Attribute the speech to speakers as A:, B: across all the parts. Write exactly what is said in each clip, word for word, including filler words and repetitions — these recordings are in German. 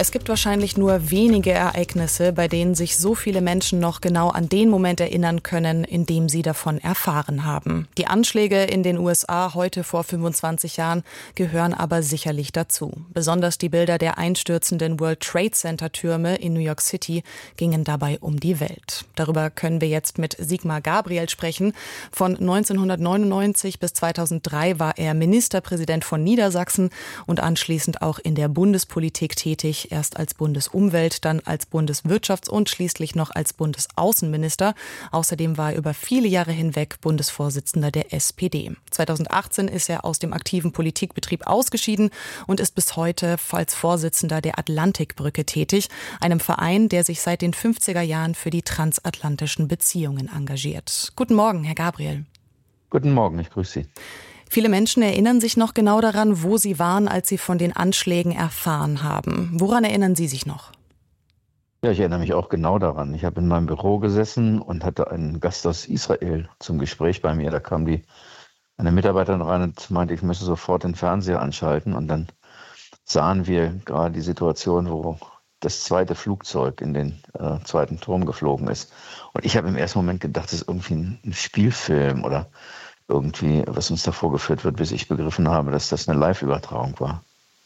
A: Es gibt wahrscheinlich nur wenige Ereignisse, bei denen sich so viele Menschen noch genau an den Moment erinnern können, in dem sie davon erfahren haben. Die Anschläge in den U S A heute vor fünfundzwanzig Jahren gehören aber sicherlich dazu. Besonders die Bilder der einstürzenden World Trade Center Türme in New York City gingen dabei um die Welt. Darüber können wir jetzt mit Sigmar Gabriel sprechen. Von neunzehnhundertneunundneunzig bis zweitausenddrei war er Ministerpräsident von Niedersachsen und anschließend auch in der Bundespolitik tätig. Erst als Bundesumwelt, dann als Bundeswirtschafts- und schließlich noch als Bundesaußenminister. Außerdem war er über viele Jahre hinweg Bundesvorsitzender der S P D. zweitausendachtzehn ist er aus dem aktiven Politikbetrieb ausgeschieden und ist bis heute als Vorsitzender der Atlantikbrücke tätig, einem Verein, der sich seit den fünfziger Jahren für die transatlantischen Beziehungen engagiert. Guten Morgen, Herr Gabriel.
B: Guten Morgen, ich grüße Sie.
A: Viele Menschen erinnern sich noch genau daran, wo sie waren, als sie von den Anschlägen erfahren haben. Woran erinnern Sie sich noch?
B: Ja, ich erinnere mich auch genau daran. Ich habe in meinem Büro gesessen und hatte einen Gast aus Israel zum Gespräch bei mir. Da kam die eine Mitarbeiterin rein und meinte, ich müsse sofort den Fernseher anschalten. Und dann sahen wir gerade die Situation, wo das zweite Flugzeug in den äh, zweiten Turm geflogen ist. Und ich habe im ersten Moment gedacht, das ist irgendwie ein, ein Spielfilm oder irgendwie, was uns da vorgeführt wird, bis ich begriffen habe, dass das eine Live-Übertragung war.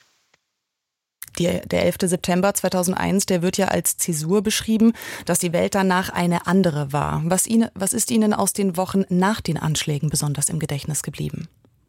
A: Die, der elfter September zweitausendeins, der wird ja als Zäsur beschrieben, dass die Welt danach eine andere war. Was, Ihnen, was ist Ihnen aus den Wochen nach den Anschlägen besonders im Gedächtnis geblieben?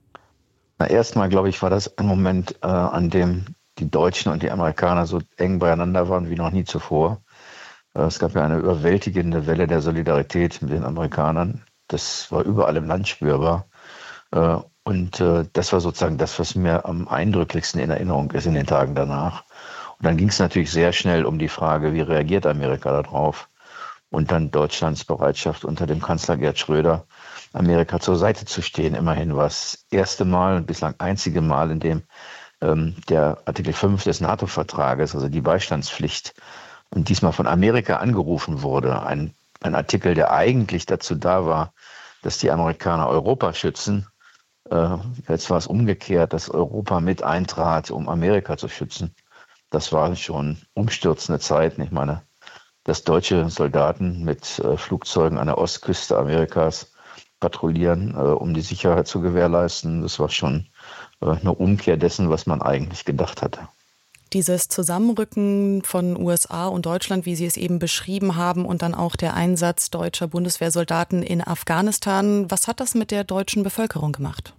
B: Na, erstmal, glaube ich, war das ein Moment, äh, an dem die Deutschen und die Amerikaner so eng beieinander waren wie noch nie zuvor. Äh, es gab ja eine überwältigende Welle der Solidarität mit den Amerikanern. Das war überall im Land spürbar. Äh, und äh, das war sozusagen das, was mir am eindrücklichsten in Erinnerung ist in den Tagen danach. Und dann ging es natürlich sehr schnell um die Frage, wie reagiert Amerika darauf? Und dann Deutschlands Bereitschaft unter dem Kanzler Gerd Schröder, Amerika zur Seite zu stehen. Immerhin war es das erste Mal und bislang einzige Mal, in dem ähm, der Artikel fünf des NATO-Vertrages, also die Beistandspflicht, und diesmal von Amerika angerufen wurde. Ein, ein Artikel, der eigentlich dazu da war, dass die Amerikaner Europa schützen. Äh, jetzt war es umgekehrt, dass Europa mit eintrat, um Amerika zu schützen. Das waren schon umstürzende Zeiten. Ich meine, dass deutsche Soldaten mit äh, Flugzeugen an der Ostküste Amerikas patrouillieren, äh, um die Sicherheit zu gewährleisten, das war schon äh, eine Umkehr dessen, was man eigentlich gedacht hatte.
A: Dieses Zusammenrücken von U S A und Deutschland, wie Sie es eben beschrieben haben, und dann auch der Einsatz deutscher Bundeswehrsoldaten in Afghanistan, was hat das mit der deutschen Bevölkerung gemacht?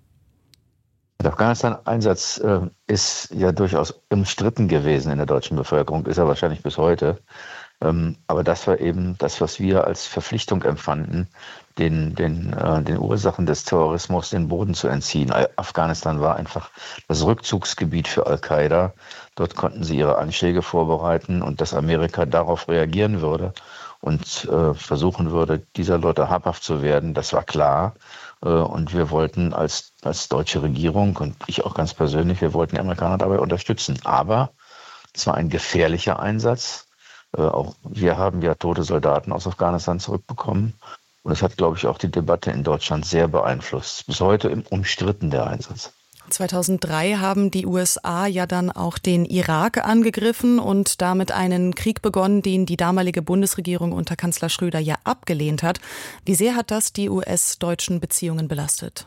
B: Der Afghanistan-Einsatz äh, ist ja durchaus umstritten gewesen in der deutschen Bevölkerung, ist er wahrscheinlich bis heute. Ähm, aber das war eben das, was wir als Verpflichtung empfanden, den, den, äh, den Ursachen des Terrorismus den Boden zu entziehen. Afghanistan war einfach das Rückzugsgebiet für Al-Qaida. Dort konnten sie ihre Anschläge vorbereiten und dass Amerika darauf reagieren würde und äh, versuchen würde, dieser Leute habhaft zu werden, das war klar. Äh, und wir wollten als, als deutsche Regierung und ich auch ganz persönlich, wir wollten die Amerikaner dabei unterstützen. Aber es war ein gefährlicher Einsatz. Äh, auch wir haben ja tote Soldaten aus Afghanistan zurückbekommen. Und das hat, glaube ich, auch die Debatte in Deutschland sehr beeinflusst. Bis heute im umstritten der Einsatz.
A: zweitausenddrei haben die U S A ja dann auch den Irak angegriffen und damit einen Krieg begonnen, den die damalige Bundesregierung unter Kanzler Schröder ja abgelehnt hat. Wie sehr hat das die U S-deutschen Beziehungen belastet?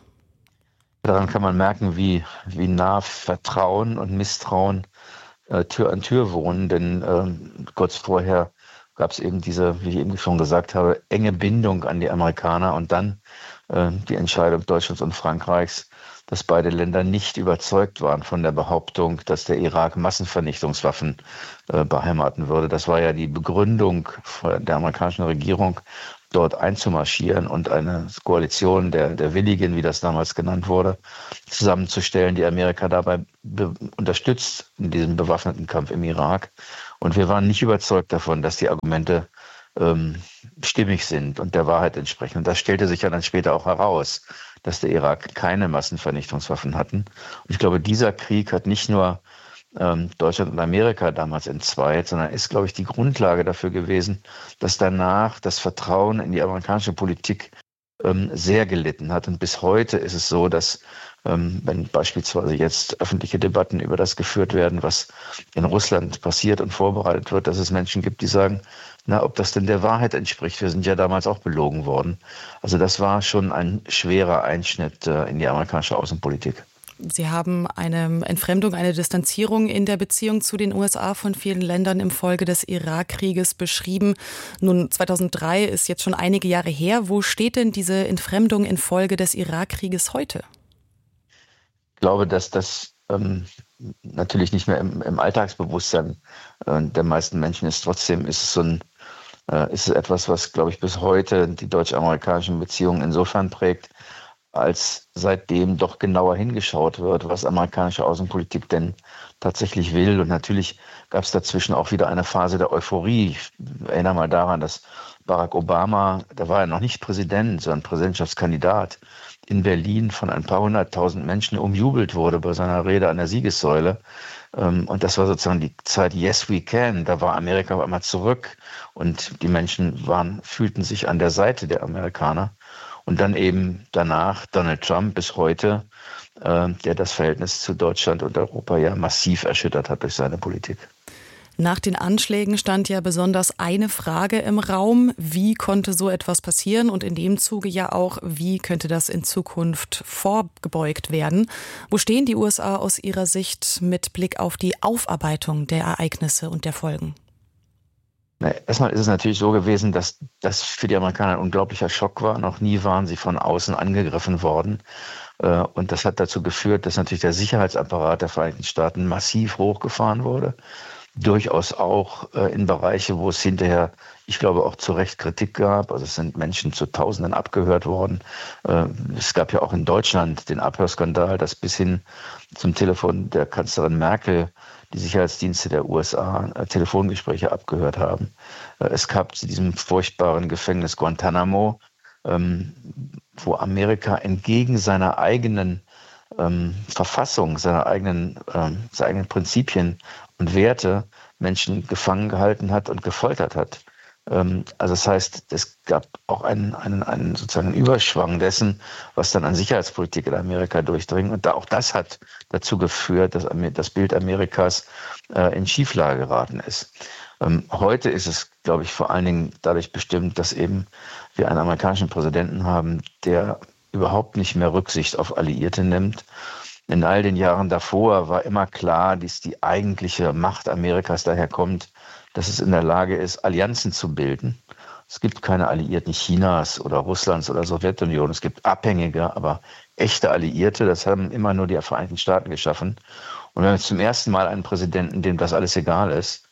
B: Daran kann man merken, wie, wie nah Vertrauen und Misstrauen äh, Tür an Tür wohnen. Denn äh, kurz vorher gab es eben diese, wie ich eben schon gesagt habe, enge Bindung an die Amerikaner und dann äh, die Entscheidung Deutschlands und Frankreichs, dass beide Länder nicht überzeugt waren von der Behauptung, dass der Irak Massenvernichtungswaffen äh, beheimaten würde. Das war ja die Begründung der amerikanischen Regierung, dort einzumarschieren und eine Koalition der, der Willigen, wie das damals genannt wurde, zusammenzustellen, die Amerika dabei be- unterstützt in diesem bewaffneten Kampf im Irak. Und wir waren nicht überzeugt davon, dass die Argumente ähm, stimmig sind und der Wahrheit entsprechen. Und das stellte sich ja dann später auch heraus, dass der Irak keine Massenvernichtungswaffen hatten. Und ich glaube, dieser Krieg hat nicht nur ähm, Deutschland und Amerika damals entzweit, sondern ist, glaube ich, die Grundlage dafür gewesen, dass danach das Vertrauen in die amerikanische Politik ähm, sehr gelitten hat. Und bis heute ist es so, dass Ähm, wenn beispielsweise jetzt öffentliche Debatten über das geführt werden, was in Russland passiert und vorbereitet wird, dass es Menschen gibt, die sagen, na, ob das denn der Wahrheit entspricht. Wir sind ja damals auch belogen worden. Also das war schon ein schwerer Einschnitt äh, in die amerikanische Außenpolitik.
A: Sie haben eine Entfremdung, eine Distanzierung in der Beziehung zu den U S A von vielen Ländern im Folge des Irakkrieges beschrieben. Nun, zweitausenddrei ist jetzt schon einige Jahre her. Wo steht denn diese Entfremdung infolge des Irakkrieges heute?
B: Ich glaube, dass das ähm, natürlich nicht mehr im, im Alltagsbewusstsein äh, der meisten Menschen ist. Trotzdem ist es so ein, äh, ist es etwas, was, glaube ich, bis heute die deutsch-amerikanischen Beziehungen insofern prägt, als seitdem doch genauer hingeschaut wird, was amerikanische Außenpolitik denn tatsächlich will. Und natürlich gab es dazwischen auch wieder eine Phase der Euphorie. Ich erinnere mal daran, dass Barack Obama, da war er noch nicht Präsident, sondern Präsidentschaftskandidat, in Berlin von ein paar hunderttausend Menschen umjubelt wurde bei seiner Rede an der Siegessäule. Und das war sozusagen die Zeit Yes, we can. Da war Amerika auf einmal zurück und die Menschen waren, fühlten sich an der Seite der Amerikaner. Und dann eben danach Donald Trump bis heute, äh, der das Verhältnis zu Deutschland und Europa ja massiv erschüttert hat durch seine Politik.
A: Nach den Anschlägen stand ja besonders eine Frage im Raum: Wie konnte so etwas passieren? Und in dem Zuge ja auch, wie könnte das in Zukunft vorgebeugt werden? Wo stehen die U S A aus Ihrer Sicht mit Blick auf die Aufarbeitung der Ereignisse und der Folgen?
B: Erstmal ist es natürlich so gewesen, dass das für die Amerikaner ein unglaublicher Schock war. Noch nie waren sie von außen angegriffen worden. Und das hat dazu geführt, dass natürlich der Sicherheitsapparat der Vereinigten Staaten massiv hochgefahren wurde. Durchaus auch in Bereiche, wo es hinterher, ich glaube, auch zu Recht Kritik gab. Also es sind Menschen zu Tausenden abgehört worden. Es gab ja auch in Deutschland den Abhörskandal, das bis hin zum Telefon der Kanzlerin Merkel die Sicherheitsdienste der U S A äh, Telefongespräche abgehört haben. Äh, es gab zu diesem furchtbaren Gefängnis Guantanamo, ähm, wo Amerika entgegen seiner eigenen ähm, Verfassung, seiner eigenen, ähm, seiner eigenen Prinzipien und Werte Menschen gefangen gehalten hat und gefoltert hat. Ähm, also das heißt, es gab auch einen, einen, einen sozusagen einen Überschwang dessen, was dann an Sicherheitspolitik in Amerika durchdringt. Und da, auch das hat dazu geführt, dass das Bild Amerikas äh, in Schieflage geraten ist. Ähm, heute ist es, glaube ich, vor allen Dingen dadurch bestimmt, dass eben wir einen amerikanischen Präsidenten haben, der überhaupt nicht mehr Rücksicht auf Alliierte nimmt. In all den Jahren davor war immer klar, dass die eigentliche Macht Amerikas daher kommt, dass es in der Lage ist, Allianzen zu bilden. Es gibt keine Alliierten Chinas oder Russlands oder Sowjetunion. Es gibt abhängige, aber echte Alliierte. Das haben immer nur die Vereinigten Staaten geschaffen. Und wir haben jetzt zum ersten Mal einen Präsidenten, dem das alles egal ist.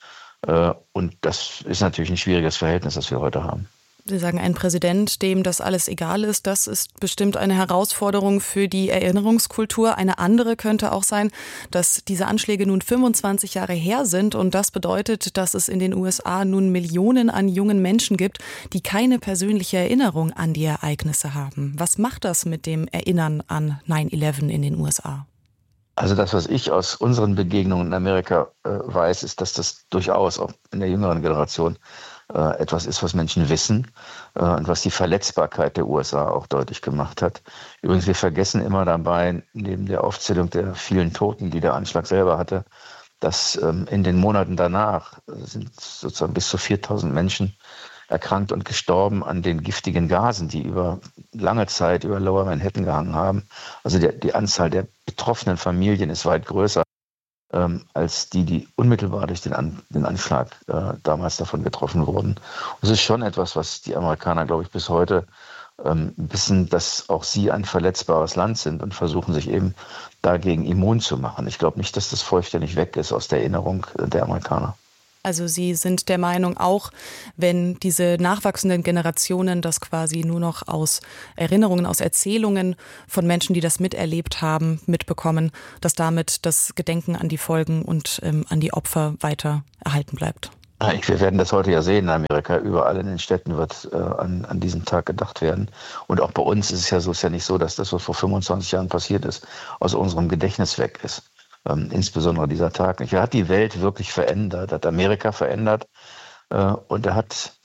B: Und das ist natürlich ein schwieriges Verhältnis, das wir heute haben.
A: Sie sagen, ein Präsident, dem das alles egal ist, das ist bestimmt eine Herausforderung für die Erinnerungskultur. Eine andere könnte auch sein, dass diese Anschläge nun fünfundzwanzig Jahre her sind und das bedeutet, dass es in den U S A nun Millionen an jungen Menschen gibt, die keine persönliche Erinnerung an die Ereignisse haben. Was macht das mit dem Erinnern an neun elf in den U S A?
B: Also das, was ich aus unseren Begegnungen in Amerika äh, weiß, ist, dass das durchaus auch in der jüngeren Generation etwas ist, was Menschen wissen äh, und was die Verletzbarkeit der U S A auch deutlich gemacht hat. Übrigens, wir vergessen immer dabei, neben der Aufzählung der vielen Toten, die der Anschlag selber hatte, dass ähm, in den Monaten danach sind sozusagen bis zu viertausend Menschen erkrankt und gestorben an den giftigen Gasen, die über lange Zeit über Lower Manhattan gehangen haben. Also der, die Anzahl der betroffenen Familien ist weit größer Ähm, als die, die unmittelbar durch den, An- den Anschlag äh, damals davon getroffen wurden. Und es ist schon etwas, was die Amerikaner, glaube ich, bis heute ähm, wissen, dass auch sie ein verletzbares Land sind und versuchen sich eben dagegen immun zu machen. Ich glaube nicht, dass das vollständig weg ist aus der Erinnerung der Amerikaner.
A: Also Sie sind der Meinung, auch wenn diese nachwachsenden Generationen das quasi nur noch aus Erinnerungen, aus Erzählungen von Menschen, die das miterlebt haben, mitbekommen, dass damit das Gedenken an die Folgen und ähm, an die Opfer weiter erhalten bleibt?
B: Wir werden das heute ja sehen in Amerika. Überall in den Städten wird äh, an, an diesen Tag gedacht werden. Und auch bei uns ist es ja so, ist ja nicht so, dass das, was vor fünfundzwanzig Jahren passiert ist, aus unserem Gedächtnis weg ist. Ähm, insbesondere dieser Tag nicht. Er hat die Welt wirklich verändert, hat Amerika verändert äh, und er hat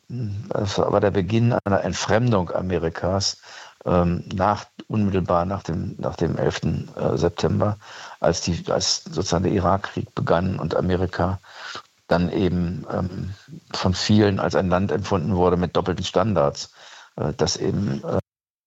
B: das war aber der Beginn einer Entfremdung Amerikas ähm, nach, unmittelbar nach dem, nach dem elften September, als, die, als sozusagen der Irakkrieg begann und Amerika dann eben ähm, von vielen als ein Land empfunden wurde mit doppelten Standards, äh, das eben... Äh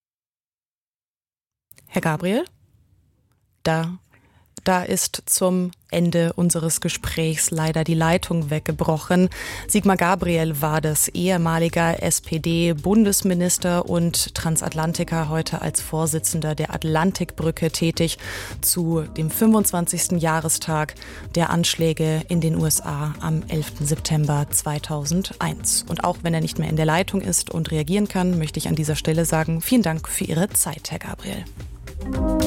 A: Herr Gabriel, da, da ist zum Ende unseres Gesprächs leider die Leitung weggebrochen. Sigmar Gabriel war das, ehemaliger S P D-Bundesminister und Transatlantiker, heute als Vorsitzender der Atlantikbrücke tätig, zu dem fünfundzwanzigsten Jahrestag der Anschläge in den U S A am elften September zweitausendeins. Und auch wenn er nicht mehr in der Leitung ist und reagieren kann, möchte ich an dieser Stelle sagen, vielen Dank für Ihre Zeit, Herr Gabriel.